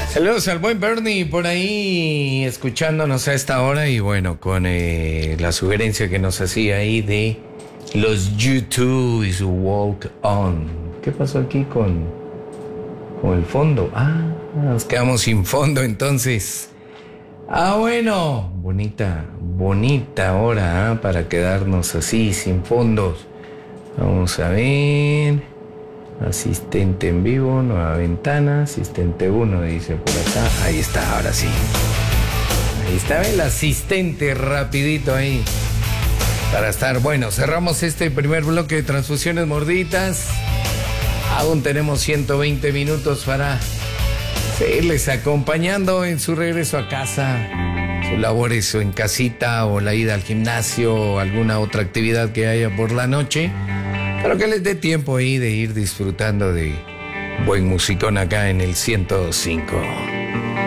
Saludos al buen Bernie por ahí escuchándonos a esta hora y bueno, con la sugerencia que nos hacía ahí de los U2 y su Walk On. ¿Qué pasó aquí con el fondo? Nos quedamos sin fondo entonces. Bueno, bonita hora para quedarnos así, sin fondos. Vamos a ver. Asistente en vivo, nueva ventana, asistente 1, dice por acá. Ahí está, ahora sí. Ahí está el asistente rapidito ahí. Para estar, bueno, cerramos este primer bloque de transfusiones morditas. Aún tenemos 120 minutos para seguirles acompañando en su regreso a casa, sus labores o en casita o la ida al gimnasio o alguna otra actividad que haya por la noche. Pero que les dé tiempo ahí de ir disfrutando de buen musicón acá en el 105.